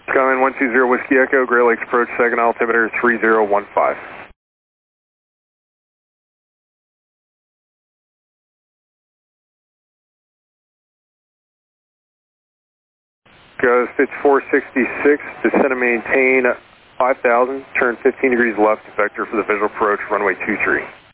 Skyline 120 Whiskey Echo, Great Lakes approach, second altimeter 3015. Go pitch 466, descend and maintain 5000, turn 15 degrees left, vector for the visual approach, runway 23.